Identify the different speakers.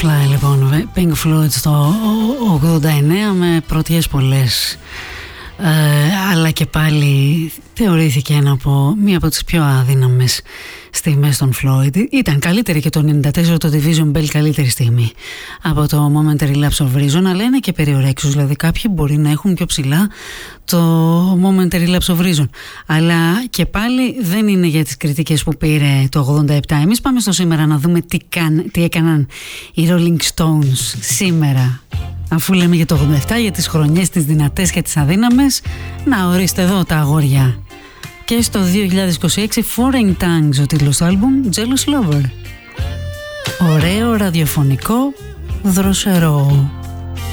Speaker 1: Fly λοιπόν, Pink Floyd στο 89 με πρωτιές πολλές, αλλά και πάλι θεωρήθηκε μία από τις πιο αδύναμες στιγμές των Floyd. Ήταν καλύτερη και το 94 το Division Bell, καλύτερη στιγμή από το Momentary Lapse of Reason, αλλά είναι και περιορέξους, δηλαδή κάποιοι μπορεί να έχουν πιο ψηλά το Momentary Lapse of Reason, αλλά και πάλι δεν είναι για τις κριτικές που πήρε το 87. Εμείς πάμε στο σήμερα να δούμε τι έκαναν οι Rolling Stones σήμερα. Αφού λέμε για το 87, για τις χρονιές, τις δυνατές και τις αδύναμες, να ορίστε εδώ τα αγόρια. Και στο 2026 Foreign Tongues ο τίτλος του άλμπουμ, Jealous Lover. Ωραίο ραδιοφωνικό δροσερό.